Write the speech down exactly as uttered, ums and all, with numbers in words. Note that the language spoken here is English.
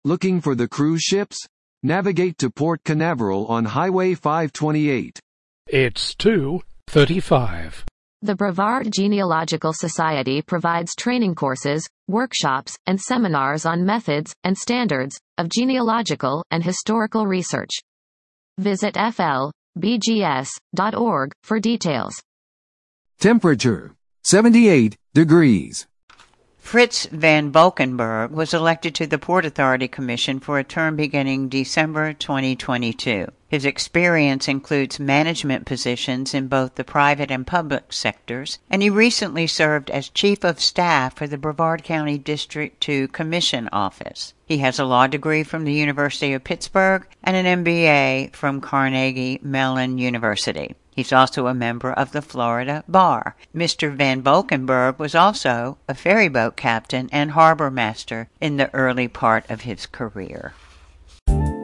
Looking for the cruise ships? Navigate to Port Canaveral on Highway five twenty-eight. It's two thirty-five. The Brevard Genealogical Society provides training courses, workshops, and seminars on methods and standards of genealogical and historical research. Visit f l b g s dot org for details. Temperature: seventy-eight degrees. Fritz Van Valkenburg was elected to the Port Authority Commission for a term beginning December twenty twenty-two. His experience includes management positions in both the private and public sectors, and he recently served as Chief of Staff for the Brevard County District two Commission Office. He has a law degree from the University of Pittsburgh and an M B A from Carnegie Mellon University. He's also a member of the Florida Bar. Mister Van Valkenburg was also a ferryboat captain and harbor master in the early part of his career.